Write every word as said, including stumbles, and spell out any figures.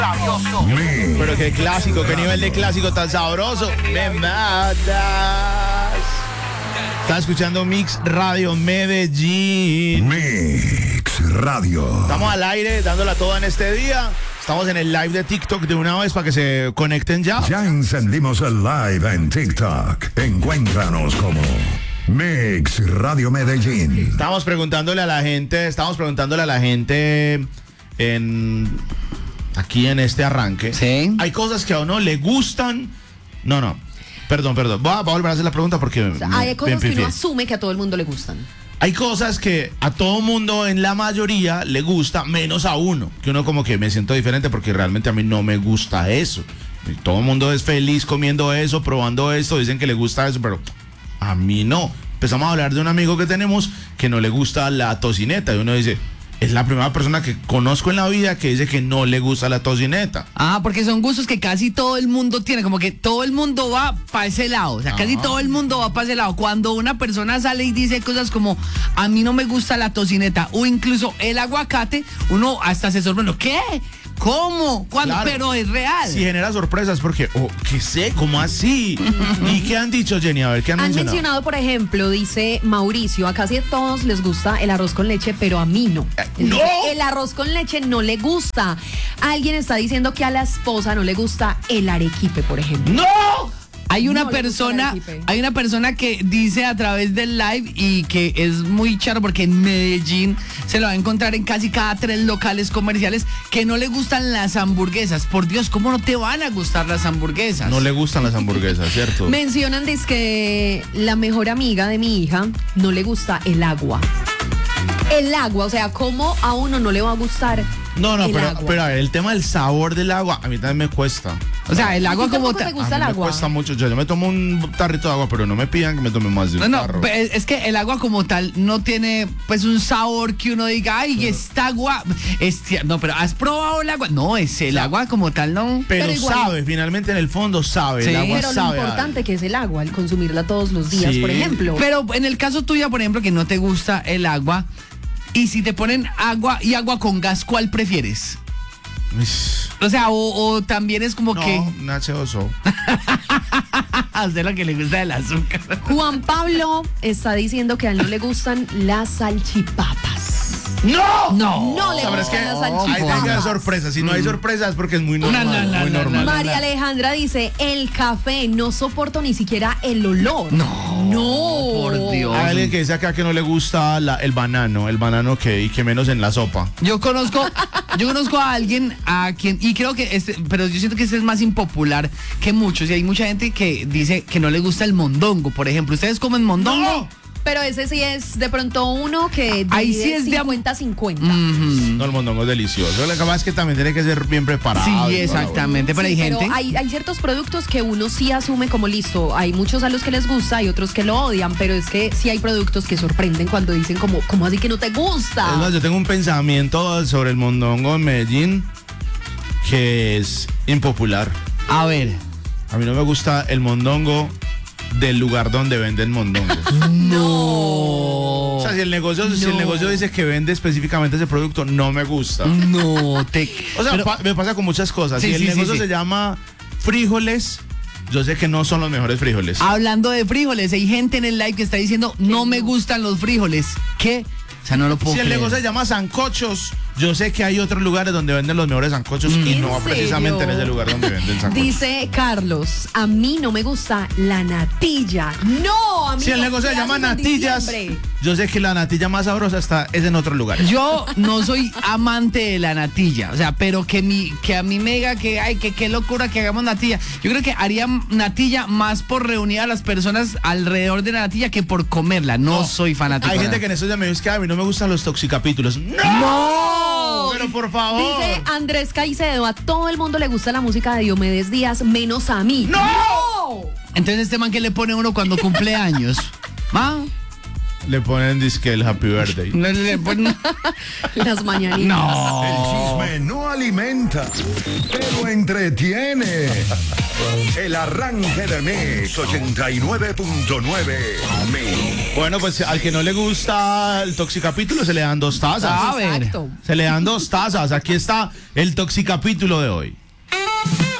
Mix. Pero qué clásico, qué nivel de clásico tan sabroso. Me matas. Está escuchando Mix Radio Medellín. Mix Radio. Estamos al aire, dándola toda en este día. Estamos en el live de TikTok de una vez para que se conecten ya. Ya encendimos el live en TikTok. Encuéntranos como Mix Radio Medellín. Estamos preguntándole a la gente, estamos preguntándole a la gente en aquí en este arranque. Sí. Hay cosas que a uno le gustan. No, no. Perdón, perdón. Voy a, voy a volver a hacer la pregunta porque O sea, me- hay cosas me que uno pifié. asume que a todo el mundo le gustan. Hay cosas que a todo mundo en la mayoría le gusta, menos a uno. Que uno como que me siento diferente porque realmente a mí no me gusta eso. Y todo el mundo es feliz comiendo eso, probando esto, dicen que le gusta eso, pero a mí no. Empezamos a hablar de un amigo que tenemos que no le gusta la tocineta y uno dice, es la primera persona que conozco en la vida que dice que no le gusta la tocineta. Ah, porque son gustos que casi todo el mundo tiene, como que todo el mundo va para ese lado, o sea, casi Ajá. todo el mundo va para ese lado. Cuando una persona sale y dice cosas como, a mí no me gusta la tocineta, o incluso el aguacate, uno hasta se sorprende, ¿qué? ¿Cómo? ¿Cuándo? Claro. Pero es real. Si genera sorpresas porque, oh, ¿qué sé? ¿Cómo así? ¿Y qué han dicho, Jenny? A ver, ¿qué han, Han mencionado? mencionado, por ejemplo, dice Mauricio, a casi a todos les gusta el arroz con leche, pero a mí no. Él ¡no! dice, el arroz con leche no le gusta. Alguien está diciendo que a la esposa no le gusta el arequipe, por ejemplo. ¡No! Hay una No le gusta el persona, arequipe. hay una persona que dice a través del live y que es muy charro porque en Medellín se lo va a encontrar en casi cada tres locales comerciales que no le gustan las hamburguesas. Por Dios, ¿cómo no te van a gustar las hamburguesas? No le gustan las hamburguesas, ¿cierto? Mencionan dice que la mejor amiga de mi hija no le gusta el agua. El agua, o sea, ¿cómo a uno no le va a gustar No, no, el pero, agua? pero a ver, el tema del sabor del agua, a mí también me cuesta. O sea, el agua ¿A ti como tampoco ta- te gusta a el mí agua? me cuesta mucho. Yo, yo me tomo un tarrito de agua, pero no me pidan que me tome más de un No, no, tarro. pe- es que el agua como tal no tiene pues un sabor que uno diga, ay, esta agua, es tie- no, pero ¿has probado el agua? No, es el sea, agua como tal, no. pero pero igual- sabe, finalmente en el fondo sabe. Sí. El agua Pero lo sabe. a importante que es el agua, el consumirla todos los días, Sí. por ejemplo. Pero en el caso tuyo, por ejemplo, que no te gusta el agua, y si te ponen agua y agua con gas, ¿cuál prefieres? algo. O sea, o, o también es como No, que un H dos O. a usted lo que le gusta el azúcar. Juan Pablo está diciendo que a él no le gustan las salchipapas. ¡No! No. No le O sea, pero es que gustan las hay que haber salchipapas. sorpresas. Si no hay sorpresas es porque es muy normal. No, no, no, muy no, normal. no, María Alejandra dice, el café, no soporto ni siquiera el olor. No. No. Por Dios. Hay alguien que dice acá que no le gusta la- el banano, el banano que, y que menos en la sopa. Yo conozco, yo conozco a alguien a quien, y creo que este, pero yo siento que este es más impopular que muchos, y hay mucha gente que dice que no le gusta el mondongo, por ejemplo. ¿Ustedes comen mondongo? ¡No! Pero ese sí es de pronto uno que Ahí sí es de am- cincuenta cincuenta. Ujú. No, el mondongo es delicioso. Lo que pasa es que también tiene que ser bien preparado. Sí, y toda la exactamente, pero hay Pero gente. hay, hay ciertos productos que uno sí asume como listo. Hay muchos a los que les gusta y otros que lo odian, pero es que sí hay productos que sorprenden cuando dicen como, ¿cómo así que no te gusta? Es más, yo tengo un pensamiento sobre el mondongo en Medellín que es impopular. A ver. A mí no me gusta el mondongo del lugar donde venden mondongos. No. O sea, si el negocio, si el No. negocio dice que vende específicamente ese producto, no me gusta. No te. O sea, pero- pa- me pasa con muchas cosas. Sí, si el sí, sí, negocio sí. se llama frijoles, yo sé que no son los mejores frijoles. hablando de frijoles, hay gente en el live que está diciendo no me gustan los frijoles. ¿Qué? O sea, no lo puedo Si el creer. negocio se llama sancochos, yo sé que hay otros lugares donde venden los mejores sancochos y ¿En no serio? precisamente en ese lugar donde venden sancochos. Dice Carlos, a mí no me gusta la natilla. No, amigo. Si el negocio se ¿qué llama haces en natillas, diciembre? yo sé que la natilla más sabrosa está es en otro lugar. Yo no soy amante de la natilla, o sea, pero que mi que a mí me diga que ay, que qué locura que hagamos natilla. Yo creo que haría natilla más por reunir a las personas alrededor de la natilla que por comerla. No, soy fanático. Hay de gente la- que en estos días me dice que a mí no me gustan los toxicapítulos. ¡No! ¡No! Pero por favor. Dice Andrés Caicedo, a todo el mundo le gusta la música de Diomedes Díaz, menos a mí. ¡No! Entonces este man que le pone uno cuando cumple años. ¿Ah? Le ponen disque el Happy Birthday. No le ponen- Las mañanitas. El No. chisme no alimenta, pero entretiene. El arranque de Mix ochenta y nueve punto nueve. Mix. Bueno, pues al que no le gusta el toxicapítulo se le dan dos tazas. A ver. Exacto. Se le dan dos tazas. Aquí está el toxicapítulo de hoy.